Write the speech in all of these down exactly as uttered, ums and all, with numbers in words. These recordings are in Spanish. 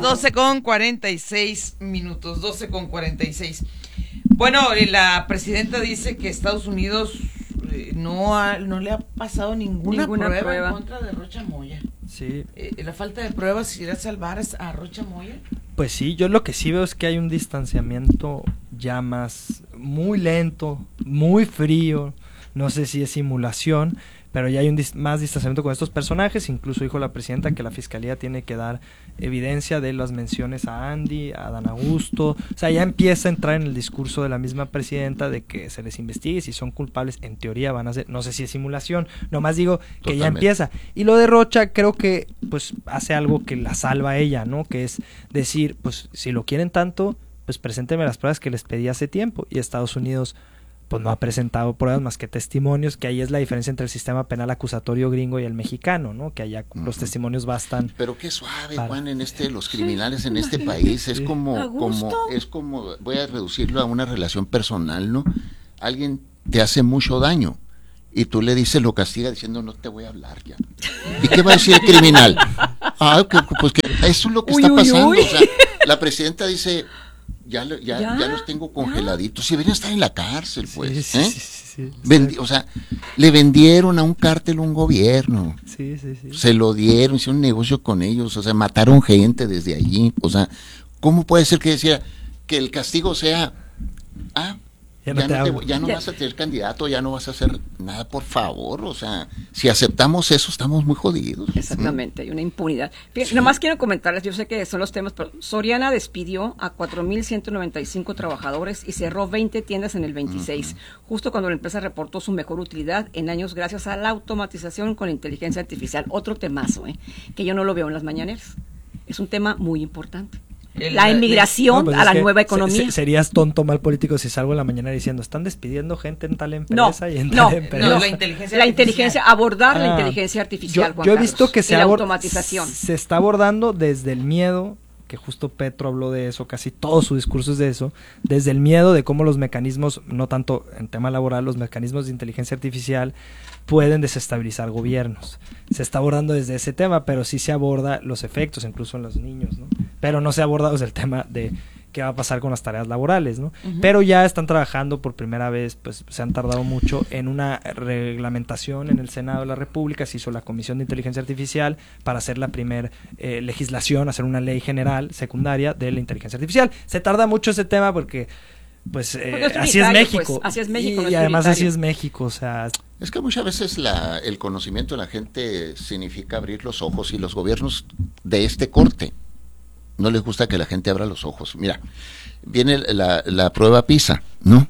doce con cuarenta y seis minutos, doce con cuarenta y seis. Bueno, la presidenta dice que Estados Unidos eh, no, ha, no le ha pasado ninguna, ninguna prueba, prueba en contra de Rocha Moya. Sí. Eh, ¿La falta de pruebas irá a salvar a Rocha Moya? Pues sí, yo lo que sí veo es que hay un distanciamiento ya más, muy lento, muy frío, no sé si es simulación, pero ya hay un dis- más distanciamiento con estos personajes. Incluso dijo la presidenta que la fiscalía tiene que dar evidencia de las menciones a Andy, a Dan Augusto, o sea, ya empieza a entrar en el discurso de la misma presidenta de que se les investigue, si son culpables, en teoría van a ser, no sé si es simulación, nomás digo que Totalmente. Ya empieza. Y lo de Rocha creo que pues hace algo que la salva a ella, ¿no? Que es decir, pues si lo quieren tanto, pues preséntenme las pruebas que les pedí hace tiempo, y Estados Unidos pues no ha presentado pruebas más que testimonios, que ahí es la diferencia entre el sistema penal acusatorio gringo y el mexicano, ¿no? Que allá uh-huh. los testimonios bastan. Pero qué suave, para... Juan, en este, los criminales en este país, es sí. como, como, es como, voy a reducirlo a una relación personal, ¿no? Alguien te hace mucho daño y tú le dices, lo castiga diciendo, no te voy a hablar ya. ¿Y qué va a decir el criminal? Ah, que, pues que eso es lo que uy, está pasando. Uy, uy. O sea, la presidenta dice... Ya, ya, ¿Ya? ya los tengo congeladitos. Si deberían estar en la cárcel, pues. Sí, ¿eh? sí, sí, sí, Vendi- o sea, le vendieron a un cártel un gobierno. Sí, sí, sí. Se lo dieron, hicieron un negocio con ellos. O sea, mataron gente desde allí. O sea, ¿cómo puede ser que decía que el castigo sea, ah, ya no, ya no, te, ya no ya. vas a tener candidato, ya no vas a hacer nada, por favor? O sea, si aceptamos eso, estamos muy jodidos. Exactamente, hay una impunidad. Fíjate, sí. Nomás quiero comentarles, yo sé que son los temas, pero Soriana despidió a cuatro mil ciento noventa y cinco trabajadores y cerró veinte tiendas en el veintiséis, uh-huh. justo cuando la empresa reportó su mejor utilidad en años gracias a la automatización con la inteligencia artificial. Otro temazo, ¿eh? que yo no lo veo en las mañaneras. Es un tema muy importante. El, la inmigración no, pues a la nueva economía. Se, se, serías tonto mal político si salgo en la mañana diciendo están despidiendo gente en tal empresa no, y en no, tal empresa. No, la inteligencia, la inteligencia abordar ah, la inteligencia artificial. Yo, Juan yo he Carlos, visto que se, la abor- automatización. se está abordando desde el miedo, que justo Petro habló de eso, casi todo su discurso es de eso, desde el miedo de cómo los mecanismos, no tanto en tema laboral, los mecanismos de inteligencia artificial pueden desestabilizar gobiernos. Se está abordando desde ese tema, pero sí se aborda los efectos, incluso en los niños, ¿no? Pero no se aborda desde el tema de qué va a pasar con las tareas laborales, ¿no? Uh-huh. Pero ya están trabajando por primera vez, pues se han tardado mucho en una reglamentación en el Senado de la República. Se hizo la Comisión de Inteligencia Artificial para hacer la primer eh, legislación, hacer una ley general secundaria de la inteligencia artificial. Se tarda mucho ese tema porque pues eh, es así es México, pues, así es México, y, no y además unitario. Así es México, o sea, es que muchas veces la, el conocimiento de la gente significa abrir los ojos, y los gobiernos de este corte no les gusta que la gente abra los ojos. Mira, viene la, la prueba PISA, ¿no?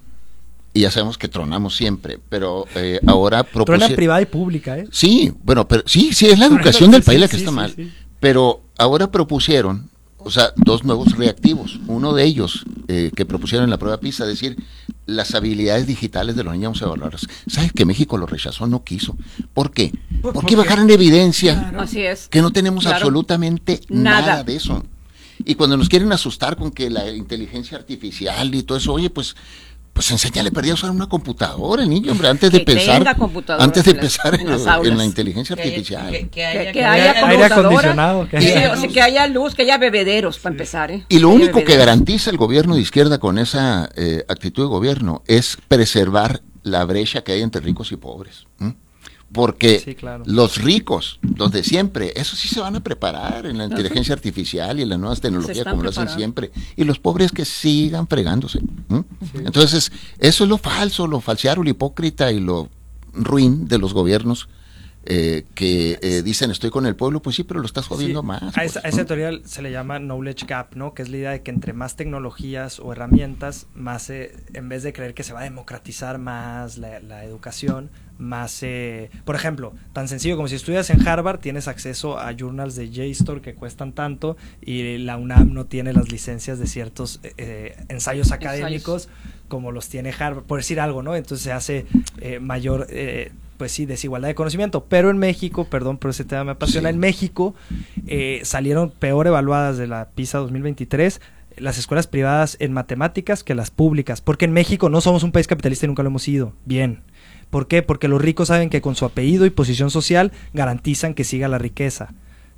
Y ya sabemos que tronamos siempre, pero eh, ahora propusieron... Trona privada y pública, ¿eh? Sí, bueno, pero sí, sí, es la educación del país la que está mal, pero ahora propusieron, o sea, dos nuevos reactivos. Uno de ellos eh, que propusieron en la prueba PISA, decir, las habilidades digitales de los niños vamos a evaluarlas. ¿Sabes que México lo rechazó? No quiso. ¿Por qué? Porque bajar en evidencia claro. Así es. que no tenemos claro. absolutamente nada. nada de eso. Y cuando nos quieren asustar con que la inteligencia artificial y todo eso, oye, pues... Pues enséñale, perdí a usar una computadora, el niño, hombre, antes de que pensar, antes de pensar en, en, en la inteligencia que artificial. Que, que haya, que, que haya, haya aire acondicionado, que haya, sí, que haya luz, que haya bebederos, para empezar. ¿eh? Y lo único bebederos. que garantiza el gobierno de izquierda con esa eh, actitud de gobierno es preservar la brecha que hay entre ricos y pobres. ¿eh? Porque sí, claro. los ricos, los de siempre, eso sí se van a preparar en la inteligencia artificial y en las nuevas tecnologías como lo hacen siempre, y los pobres que sigan fregándose. ¿eh? Sí. Entonces, eso es lo falso, lo falseado, lo hipócrita y lo ruin de los gobiernos eh, que eh, dicen estoy con el pueblo, pues sí, pero lo estás jodiendo sí. más. A pues, esa, ¿no? esa teoría se le llama knowledge gap, ¿no? Que es la idea de que entre más tecnologías o herramientas, más eh, en vez de creer que se va a democratizar más la, la educación, más, eh, por ejemplo, tan sencillo como si estudias en Harvard, tienes acceso a journals de JSTOR que cuestan tanto, y la UNAM no tiene las licencias de ciertos eh, ensayos académicos ensayos. como los tiene Harvard, por decir algo, ¿no? Entonces se hace eh, mayor, eh, pues sí, desigualdad de conocimiento. Pero en México, perdón por ese tema me apasiona, sí. en México eh, salieron peor evaluadas de la PISA dos mil veintitrés las escuelas privadas en matemáticas que las públicas, porque en México no somos un país capitalista y nunca lo hemos sido, bien. ¿Por qué? Porque los ricos saben que con su apellido y posición social garantizan que siga la riqueza.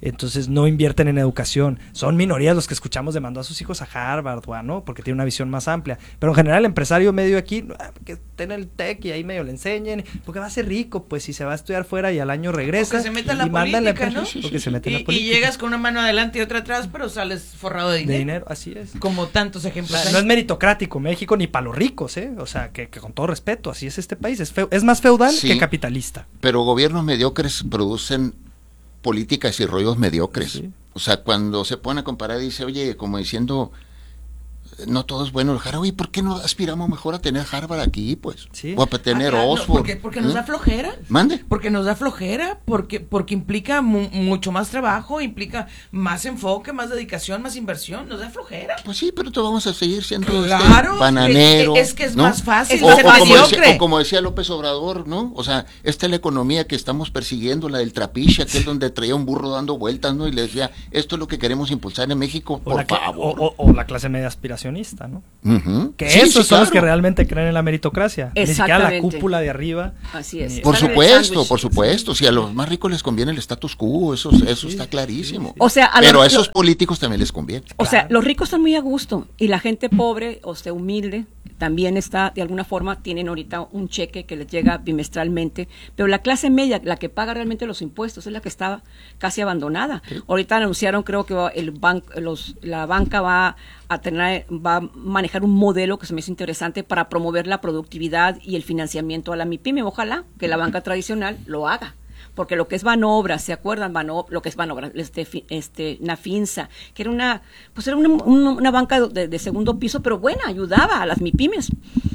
entonces no invierten en educación. Son minorías los que escuchamos de mandó a sus hijos a Harvard, ¿no? Porque tiene una visión más amplia. Pero en general el empresario medio aquí, que tenga el tech y ahí medio le enseñen, porque va a ser rico, pues si se va a estudiar fuera y al año regresa. Porque se mete en la y manda política, la, ¿no? Porque se mete y, en la política. Y llegas con una mano adelante y otra atrás, pero sales forrado de dinero. De dinero, así es. Como tantos ejemplos. O sea, no es meritocrático México ni para los ricos, ¿eh? O sea, que, que con todo respeto, así es este país. Es, feo, es más feudal sí, que capitalista. Pero gobiernos mediocres producen políticas y rollos mediocres. Sí. O sea, cuando se pone a comparar, dice, oye, como diciendo, no todo es bueno el Harvard. Oye, ¿por qué no aspiramos mejor a tener Harvard aquí, pues? Sí. O a tener ah, claro, Oxford. Porque, porque nos da flojera. ¿Mande? Porque nos da flojera, porque, porque implica mu mucho más trabajo, implica más enfoque, más dedicación, más inversión. Nos da flojera. Pues sí, pero te vamos a seguir siendo claro, este bananero. Es, es que es ¿no? más fácil o, ser o, como mediocre. decía, o como decía López Obrador, ¿no? O sea, esta es la economía que estamos persiguiendo, la del trapiche, aquel donde traía un burro dando vueltas, ¿no? Y le decía, esto es lo que queremos impulsar en México, por o favor. O, o, o la clase media aspiracionista, ¿no? Uh-huh. Que sí, esos sí, son claro. los que realmente creen en la meritocracia. Ni siquiera la cúpula de arriba. Así es. Por supuesto, por supuesto. Si a los más ricos les conviene el status quo, eso, eso sí, está clarísimo. Sí, sí. O sea, a Pero los, a esos políticos también les conviene. O claro. sea, los ricos están muy a gusto y la gente pobre, o sea, humilde, también está, de alguna forma, tienen ahorita un cheque que les llega bimestralmente, pero la clase media, la que paga realmente los impuestos, es la que está casi abandonada. Sí. Ahorita anunciaron, creo que el banco, los, la banca va a tener, va a manejar un modelo que se me hizo interesante para promover la productividad y el financiamiento a la MIPYME. Ojalá que la banca tradicional lo haga. Porque lo que es Banobra, ¿se acuerdan? Banobra, lo que es Banobra, este, este, Nafinsa, que era una, pues era una, una, una banca de, de segundo piso, pero buena, ayudaba a las MIPYMES.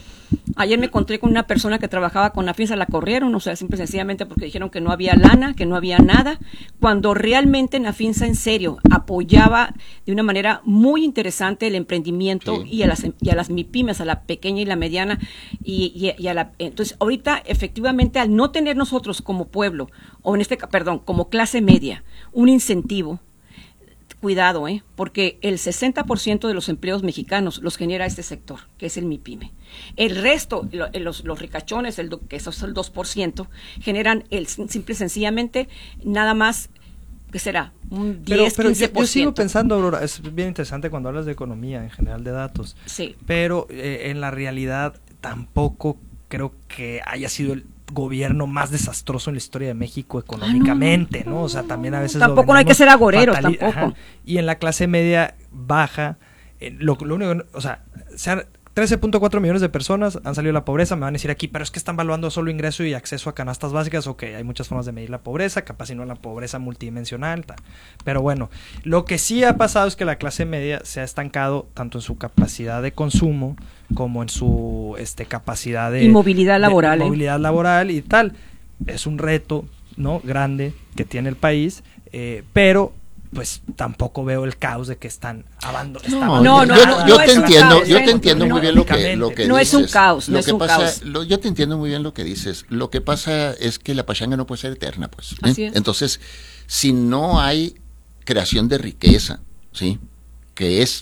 Ayer me encontré con una persona que trabajaba con Nafinsa, la corrieron, o sea, simple y sencillamente porque dijeron que no había lana, que no había nada, cuando realmente Nafinsa en serio apoyaba de una manera muy interesante el emprendimiento sí. y, a las, y a las MIPYMES, a la pequeña y la mediana, y, y, y a la, entonces ahorita efectivamente al no tener nosotros como pueblo, o en este, perdón, como clase media, un incentivo, cuidado, ¿eh? Porque el sesenta por ciento de los empleos mexicanos los genera este sector, que es el MIPYME. El resto, lo, los, los ricachones, el, que eso es el dos por ciento, generan el simple y sencillamente nada más, ¿qué será? Un diez, pero, pero quince por ciento. Yo, yo sigo pensando, Aurora, es bien interesante cuando hablas de economía, en general de datos. Sí. Pero eh, en la realidad tampoco creo que haya sido el gobierno más desastroso en la historia de México económicamente, ah, no, no, ¿no? O sea, también a veces tampoco no hay que ser agoreros, tampoco. Ajá. Y en la clase media baja, eh, lo, lo único, o sea, sean trece punto cuatro millones de personas han salido de la pobreza, me van a decir aquí, pero es que están evaluando solo ingreso y acceso a canastas básicas, ok, hay muchas formas de medir la pobreza, capaz si no la pobreza multidimensional, tal. Pero bueno, lo que sí ha pasado es que la clase media se ha estancado tanto en su capacidad de consumo como en su este capacidad de... Y movilidad laboral. De, ¿eh? Movilidad laboral y tal. Es un reto, ¿no? Grande que tiene el país, eh, pero... pues tampoco veo el caos de que están abandonando. No, no, no, yo, no, yo no te entiendo, caos, yo ¿eh? te entiendo no, muy bien lo que, lo que no dices. No es un caos, no lo es que un pasa, caos. Lo, yo te entiendo muy bien lo que dices. Lo que pasa es que la pachanga no puede ser eterna, pues. ¿eh? Así es. Entonces, si no hay creación de riqueza, ¿sí? Que es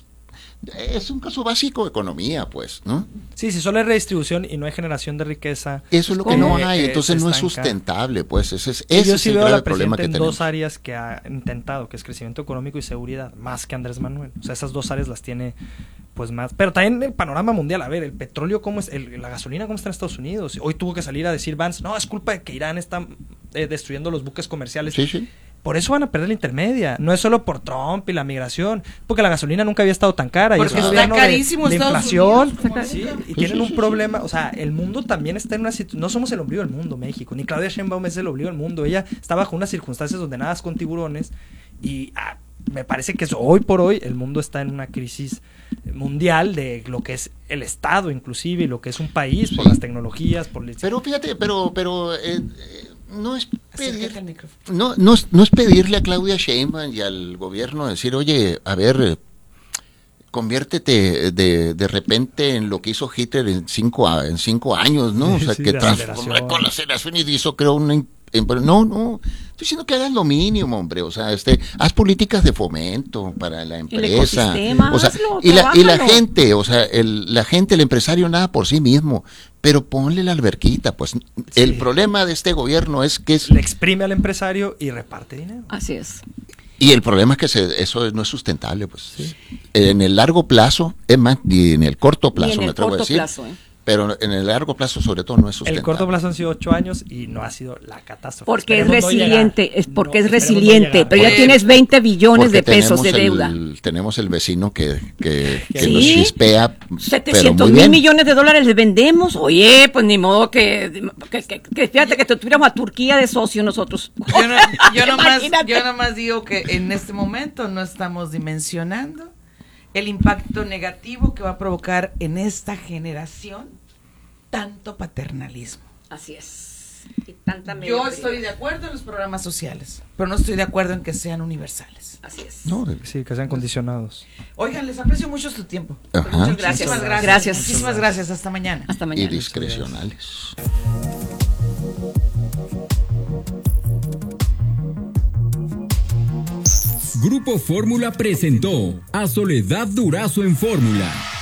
es un caso básico de economía, pues, ¿no? Sí, si solo hay redistribución y no hay generación de riqueza. Eso es lo que no hay, entonces no es sustentable, pues, ese es, ese yo es sí el veo a grave la problema que en tenemos. dos áreas que ha intentado, que es crecimiento económico y seguridad, más que Andrés Manuel. O sea, esas dos áreas las tiene, pues, más. Pero también el panorama mundial, a ver, el petróleo, ¿cómo es? El, la gasolina, ¿cómo está en Estados Unidos? Hoy tuvo que salir a decir Vance, no, es culpa de que Irán está eh, destruyendo los buques comerciales. Sí, sí. Por eso van a perder la intermedia. No es solo por Trump y la migración, porque la gasolina nunca había estado tan cara. Porque y es está carísimo de, de Estados inflación. Unidos. Sí, y tienen un problema. O sea, el mundo también está en una situación. No somos el ombligo del mundo, México. Ni Claudia Sheinbaum es el ombligo del mundo. Ella está bajo unas circunstancias donde nadas con tiburones. Y ah, me parece que eso, hoy por hoy el mundo está en una crisis mundial de lo que es el Estado, inclusive, y lo que es un país, sí. por las tecnologías. por el... Pero fíjate, pero... pero eh, eh, no es pedir, no, no, no es pedirle a Claudia Sheinbaum y al gobierno decir, oye, a ver, conviértete de, de repente en lo que hizo Hitler en cinco, en cinco años, ¿no? O sea, sí, que transformó con la aceleración y hizo, creo, una... No, no, estoy diciendo que hagas lo mínimo, hombre, o sea, este, haz políticas de fomento para la empresa, o sea, hazlo, y la y la gente, o sea, el, la gente, el empresario nada por sí mismo, pero ponle la alberquita, pues, sí. El problema de este gobierno es que es... le exprime al empresario y reparte dinero. Así es. Y el problema es que se, eso no es sustentable, pues. Sí. En el largo plazo, es más, ni en el corto plazo, me atrevo a decir. Plazo, ¿eh? Pero en el largo plazo, sobre todo, no es sustentable. El corto plazo han sido ocho años y no ha sido la catástrofe. Porque esperemos es resiliente, no es porque no, es resiliente, no pero ya tienes veinte billones de pesos de deuda. El, tenemos el vecino que, que, que ¿sí? nos chispea. setecientos mil millones de dólares le vendemos. Oye, pues ni modo que, que, que, que fíjate que te tuviéramos a Turquía de socio nosotros. Yo, no, yo, nomás, yo nomás digo que en este momento no estamos dimensionando el impacto negativo que va a provocar en esta generación tanto paternalismo. Así es. Y tanta Yo estoy de acuerdo en los programas sociales, pero no estoy de acuerdo en que sean universales. Así es. No, sí, que sean condicionados. Oigan, les aprecio mucho su tiempo. Ajá. Muchas gracias. Muchísimas gracias. gracias. Muchísimas gracias. Hasta mañana. Hasta mañana. Y discrecionales. Grupo Fórmula presentó a Soledad Durazo en Fórmula.